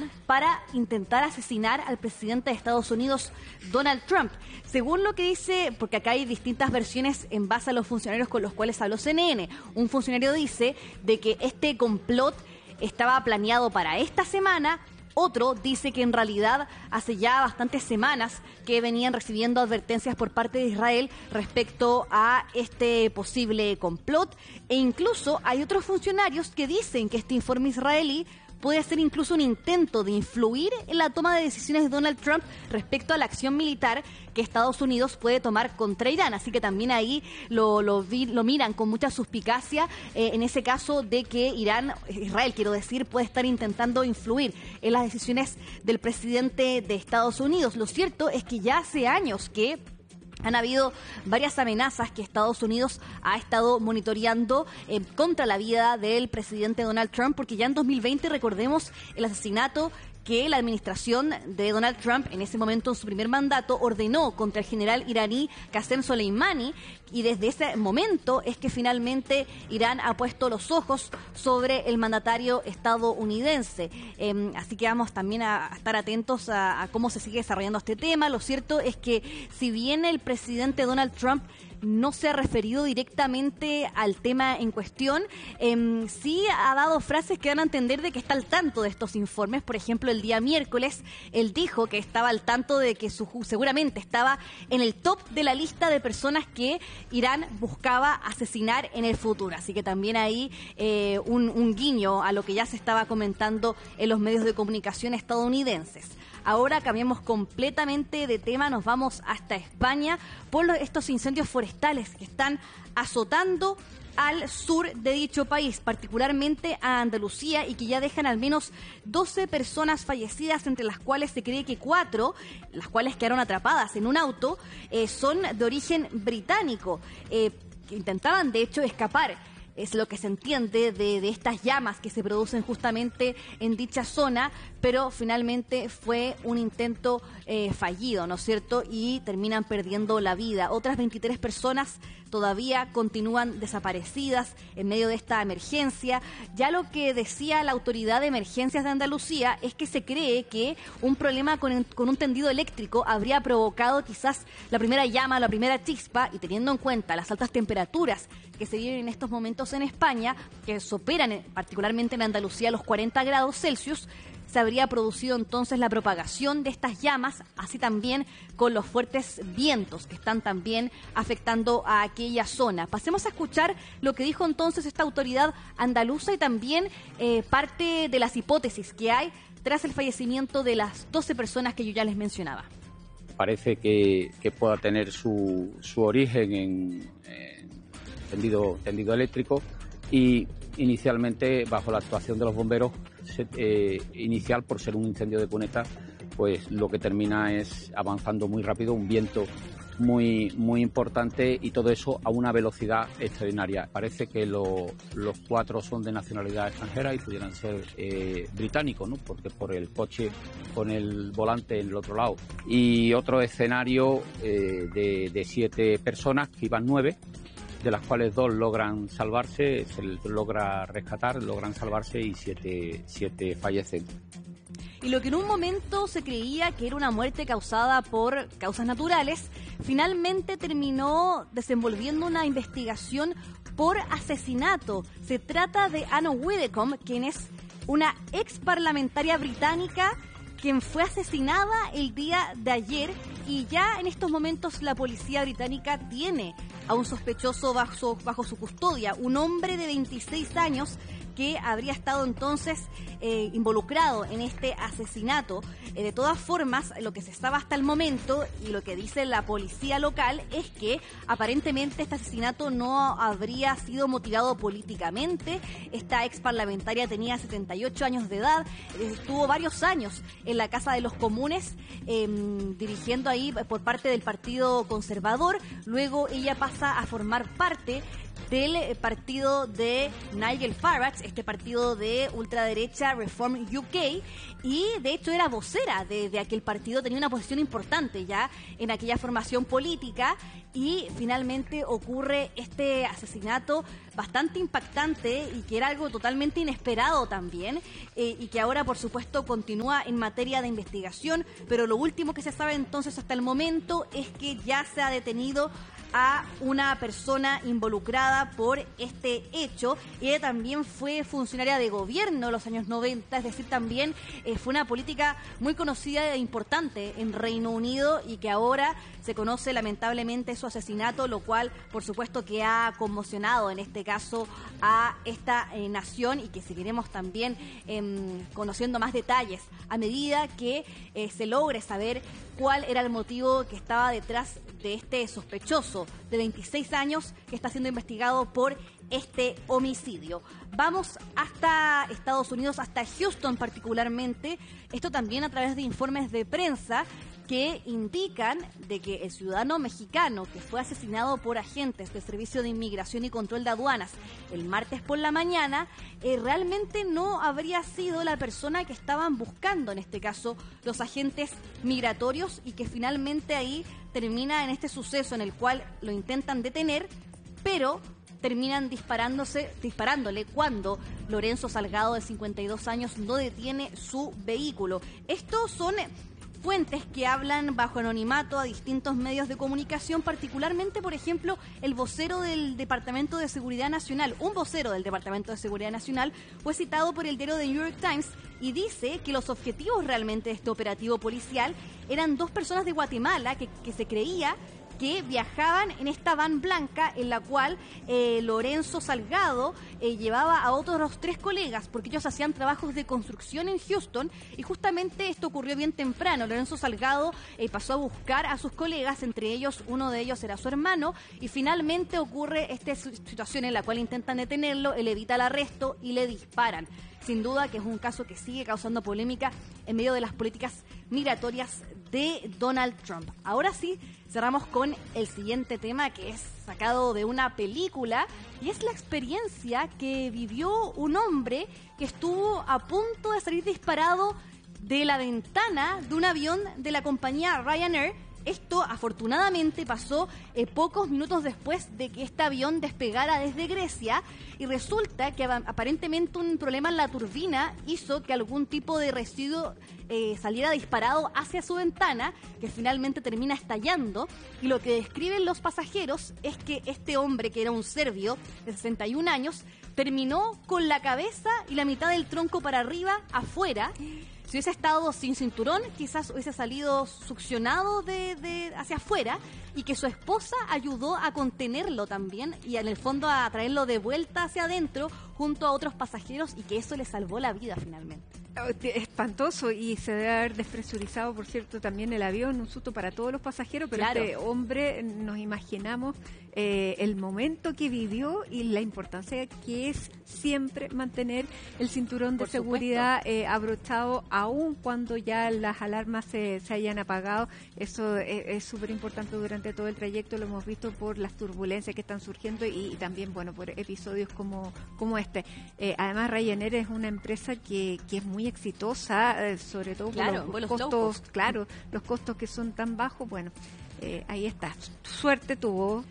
Irán para intentar asesinar al presidente de Estados Unidos, Donald Trump. Según lo que dice, porque acá hay distintas versiones en base a los funcionarios con los cuales habló CNN. Un funcionario dice de que este complot estaba planeado para esta semana. Otro dice que en realidad hace ya bastantes semanas que venían recibiendo advertencias por parte de Israel respecto a este posible complot, e incluso hay otros funcionarios que dicen que este informe israelí puede ser incluso un intento de influir en la toma de decisiones de Donald Trump respecto a la acción militar que Estados Unidos puede tomar contra Irán. Así que también ahí lo miran con mucha suspicacia en ese caso de que Israel, puede estar intentando influir en las decisiones del presidente de Estados Unidos. Lo cierto es que ya hace años que han habido varias amenazas que Estados Unidos ha estado monitoreando contra la vida del presidente Donald Trump, porque ya en 2020, recordemos, el asesinato que la administración de Donald Trump, en ese momento en su primer mandato, ordenó contra el general iraní Qasem Soleimani, y desde ese momento es que finalmente Irán ha puesto los ojos sobre el mandatario estadounidense. Así que vamos también a estar atentos a cómo se sigue desarrollando este tema. Lo cierto es que si bien el presidente Donald Trump no se ha referido directamente al tema en cuestión, sí ha dado frases que dan a entender de que está al tanto de estos informes. Por ejemplo, el día miércoles, él dijo que estaba al tanto de que seguramente estaba en el top de la lista de personas que Irán buscaba asesinar en el futuro. Así que también ahí un guiño a lo que ya se estaba comentando en los medios de comunicación estadounidenses. Ahora cambiamos completamente de tema, nos vamos hasta España por estos incendios forestales que están azotando al sur de dicho país, particularmente a Andalucía, y que ya dejan al menos 12 personas fallecidas, entre las cuales se cree que 4, las cuales quedaron atrapadas en un auto, son de origen británico, que intentaban de hecho escapar. Es lo que se entiende de estas llamas que se producen justamente en dicha zona, pero finalmente fue un intento fallido, ¿no es cierto? Y terminan perdiendo la vida. Otras 23 personas todavía continúan desaparecidas en medio de esta emergencia. Ya lo que decía la Autoridad de Emergencias de Andalucía es que se cree que un problema con un tendido eléctrico habría provocado quizás la primera llama, la primera chispa, y teniendo en cuenta las altas temperaturas que se viven en estos momentos en España, que superan particularmente en Andalucía los 40 grados Celsius, se habría producido entonces la propagación de estas llamas, así también con los fuertes vientos que están también afectando a aquella zona. Pasemos a escuchar lo que dijo entonces esta autoridad andaluza y también parte de las hipótesis que hay tras el fallecimiento de las 12 personas que yo ya les mencionaba. Parece que pueda tener su origen en tendido eléctrico, y inicialmente, bajo la actuación de los bomberos, inicial por ser un incendio de cuneta, pues lo que termina es avanzando muy rápido, un viento muy importante, y todo eso a una velocidad extraordinaria. Parece que los 4 son de nacionalidad extranjera y pudieran ser británicos, ¿no? Porque por el coche con el volante en el otro lado. Y otro escenario de 7 personas, que iban 9, de las cuales 2 logran salvarse, se les logra rescatar, logran salvarse, y 7 fallecen. Y lo que en un momento se creía que era una muerte causada por causas naturales, finalmente terminó desenvolviendo una investigación por asesinato. Se trata de Anne Widdecombe, quien es una ex parlamentaria británica quien fue asesinada el día de ayer, y ya en estos momentos la policía británica tiene a un sospechoso bajo su custodia, un hombre de 26 años que habría estado entonces involucrado en este asesinato. De todas formas, lo que se sabe hasta el momento y lo que dice la policía local es que aparentemente este asesinato no habría sido motivado políticamente. Esta ex parlamentaria tenía 78 años de edad, estuvo varios años en la Casa de los Comunes dirigiendo ahí por parte del Partido Conservador. Luego ella pasa a formar parte del partido de Nigel Farage, este partido de ultraderecha Reform UK, y de hecho era vocera de aquel partido, tenía una posición importante ya en aquella formación política, y finalmente ocurre este asesinato bastante impactante y que era algo totalmente inesperado también, y que ahora por supuesto continúa en materia de investigación, pero lo último que se sabe entonces hasta el momento es que ya se ha detenido a una persona involucrada por este hecho. Ella también fue funcionaria de gobierno en los años 90, es decir, también fue una política muy conocida e importante en Reino Unido, y que ahora se conoce lamentablemente su asesinato, lo cual por supuesto que ha conmocionado en este caso a esta nación, y que seguiremos también conociendo más detalles a medida que se logre saber cuál era el motivo que estaba detrás de este sospechoso de 26 años que está siendo investigado por este homicidio. Vamos hasta Estados Unidos, hasta Houston particularmente, esto también a través de informes de prensa que indican de que el ciudadano mexicano que fue asesinado por agentes del Servicio de Inmigración y Control de Aduanas el martes por la mañana, realmente no habría sido la persona que estaban buscando, en este caso, los agentes migratorios, y que finalmente ahí termina en este suceso en el cual lo intentan detener, pero terminan disparándole cuando Lorenzo Salgado, de 52 años, no detiene su vehículo. Estos son fuentes que hablan bajo anonimato a distintos medios de comunicación, particularmente, por ejemplo, el vocero del Departamento de Seguridad Nacional. Un vocero del Departamento de Seguridad Nacional fue citado por el diario The New York Times y dice que los objetivos realmente de este operativo policial eran dos personas de Guatemala que se creía que viajaban en esta van blanca en la cual Lorenzo Salgado llevaba a otros 3 colegas, porque ellos hacían trabajos de construcción en Houston, y justamente esto ocurrió bien temprano. Lorenzo Salgado pasó a buscar a sus colegas, entre ellos, uno de ellos era su hermano, y finalmente ocurre esta situación en la cual intentan detenerlo, él evita el arresto y le disparan. Sin duda que es un caso que sigue causando polémica en medio de las políticas migratorias de Donald Trump. Ahora sí, cerramos con el siguiente tema, que es sacado de una película, y es la experiencia que vivió un hombre que estuvo a punto de salir disparado de la ventana de un avión de la compañía Ryanair. Esto afortunadamente pasó pocos minutos después de que este avión despegara desde Grecia, y resulta que aparentemente un problema en la turbina hizo que algún tipo de residuo saliera disparado hacia su ventana, que finalmente termina estallando. Y lo que describen los pasajeros es que este hombre, que era un serbio de 61 años, terminó con la cabeza y la mitad del tronco para arriba afuera. Si hubiese estado sin cinturón, quizás hubiese salido succionado hacia afuera, y que su esposa ayudó a contenerlo también y en el fondo a traerlo de vuelta hacia adentro junto a otros pasajeros, y que eso le salvó la vida finalmente. Espantoso, y se debe haber despresurizado, por cierto, también el avión, un susto para todos los pasajeros, pero claro, este hombre, nos imaginamos el momento que vivió y la importancia que es siempre mantener el cinturón de seguridad abrochado, aun cuando ya las alarmas se hayan apagado. Eso es súper importante durante todo el trayecto, lo hemos visto por las turbulencias que están surgiendo y también, bueno, por episodios como este. Además, Ryanair es una empresa que es muy exitosa, sobre todo por los costos, los costos que son tan bajos. Bueno, ahí está. Suerte tuvo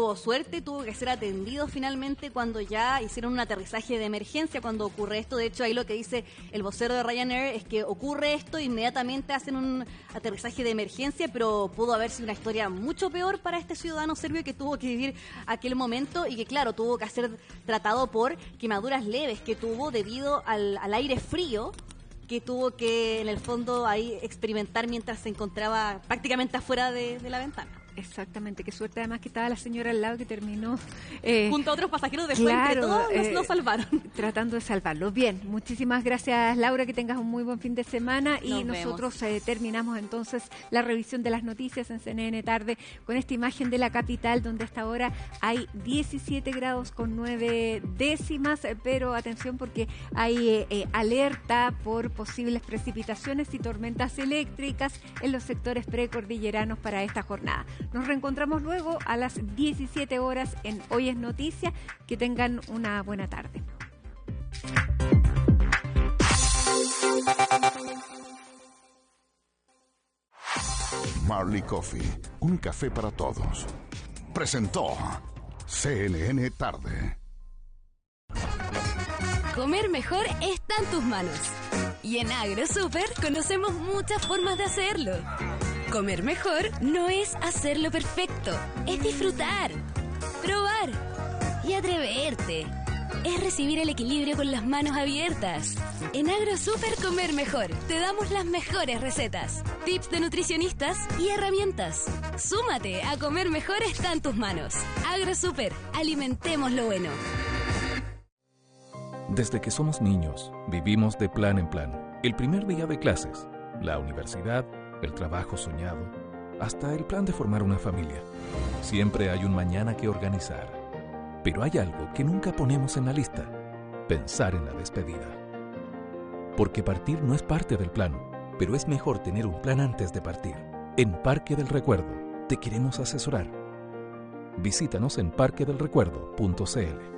que ser atendido finalmente cuando ya hicieron un aterrizaje de emergencia cuando ocurre esto. De hecho, ahí lo que dice el vocero de Ryanair es que ocurre esto, inmediatamente hacen un aterrizaje de emergencia, pero pudo haber sido una historia mucho peor para este ciudadano serbio que tuvo que vivir aquel momento, y que claro, tuvo que ser tratado por quemaduras leves que tuvo debido al aire frío que tuvo que, en el fondo, ahí experimentar mientras se encontraba prácticamente afuera de la ventana. Exactamente, qué suerte además que estaba la señora al lado que terminó junto a otros pasajeros después, entre todos nos salvaron. Tratando de salvarlos. Bien, muchísimas gracias, Laura, que tengas un muy buen fin de semana, y nosotros terminamos entonces la revisión de las noticias en CNN Tarde con esta imagen de la capital, donde hasta ahora hay 17 grados con 9 décimas, pero atención porque hay alerta por posibles precipitaciones y tormentas eléctricas en los sectores precordilleranos para esta jornada. Nos reencontramos luego a las 17 horas en Hoy es Noticia. Que tengan una buena tarde. Marley Coffee, un café para todos. Presentó CNN Tarde. Comer mejor está en tus manos. Y en AgroSuper conocemos muchas formas de hacerlo. Comer mejor no es hacerlo perfecto, es disfrutar, probar y atreverte. Es recibir el equilibrio con las manos abiertas. En AgroSuper Comer Mejor te damos las mejores recetas, tips de nutricionistas y herramientas. Súmate a Comer Mejor está en tus manos. AgroSuper, alimentemos lo bueno. Desde que somos niños, vivimos de plan en plan. El primer día de clases, la universidad, el trabajo soñado, hasta el plan de formar una familia. Siempre hay un mañana que organizar. Pero hay algo que nunca ponemos en la lista: pensar en la despedida. Porque partir no es parte del plan, pero es mejor tener un plan antes de partir. En Parque del Recuerdo te queremos asesorar. Visítanos en parquedelrecuerdo.cl.